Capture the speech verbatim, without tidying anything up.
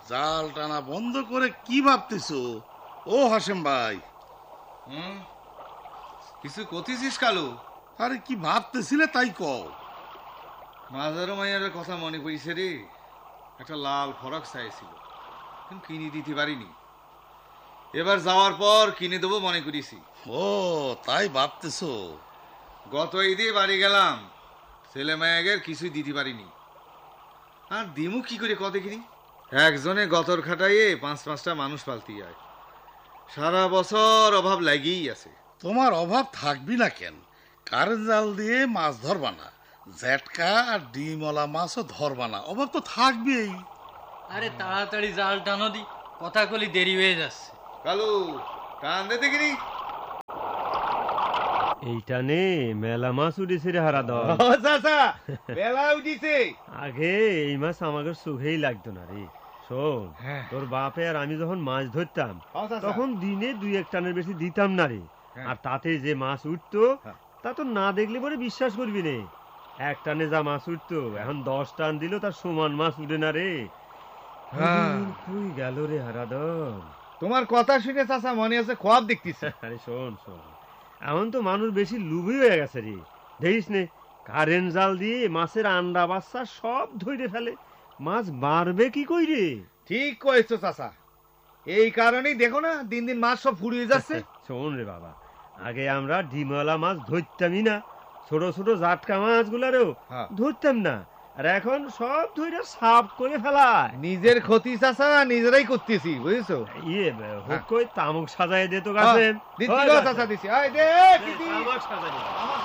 জাল টানা বন্ধ করে কি ভাবতেছো ও হাসেম ভাই? হুম, কিছু কতিছিস কালু? আরে কি ভাবতেছিলে তাই কও। মাজারো মাইয়ার কথা মনে পড়িছে রে। একটা লাল ফরক চাইছিল, কিন্তু কিনে দিতে পারিনি। এবার যাওয়ার পর কিনে দেবো মনে করিছি। ও তাই ভাবতেছো? গত ঈদে বাড়ি গেলাম, ছেলে মায়াগের কিছুই দিতে পারিনি। আর দিমু কি করে কত কিনি? একজনে গতর খাটাইয়ে পাঁচ পাঁচটা মানুষ পালতি যায়, সারা বছর অভাব লাগেই আছে। তোমার অভাব থাকবি না কেন? কারেন্ট জাল দিয়ে মাছ ধরবা না, জ্যাটকা আর ডিমওয়ালা মাছও ধরবা না, অভাব তো থাকবেই। আরে তাড়াতাড়ি জাল টানো দি, কথা কলি দেরি হয়ে যাচ্ছে। কালু টান দে দেখিনি। এইটা নে মেলা মাছ উঠেছে রে হারাদল। বেলা উঠিছে। আগে এই মাছ আমাকে সুখেই লাগতো না রে। শোন, হ্যাঁ। তোর বাপে আর আমি যখন মাছ ধরতাম হ্যাঁ, চাচা। তখন দিনে দুই এক টানের বেশি দিতাম না রে। হ্যাঁ। আর তাতে যে মাছ উঠতো তা তো না দেখলে পরে বিশ্বাস করবি নে। এক টানে যা মাছ উঠতো এখন দশ টান দিল তার সমান মাছ উঠে না রে। হ্যাঁ। কই গেল রে হারাদল? তোমার কথা শুনে চাচা মনে আছে খোয়াব দেখতেছি। আরে শোন শোন, এখন তো মানুষ বেশি লুবি হয়ে গেছে রে। দেখিস নে কারেন্ট জাল দিয়ে মাছের আন্ডা বাচ্চা সব ধরে ফেলে, মাছ বাড়বে কি কই রে? ঠিক কয়েছো চাচা, এই কারণেই দেখো না দিন দিন মাছ সব ফুরিয়ে যাচ্ছে। শোন রে বাবা, আগে আমরা ডিমওয়ালা মাছ ধরতামই না, ছোট ছোট জাটকা মাছ গুলারেও হ্যাঁ। ধরতাম না। আর এখন সব ধরে সাফ করে ফেলায়। নিজের ক্ষতি চাচা নিজেরাই করতেছি, বুঝেছো? ইয়ে হোক কই তামুক সাজায় দে তো গাছে। দিচ্ছি গো চাচা, দিচ্ছি। আয় দে, কি দি? তামাক সাজায় দে।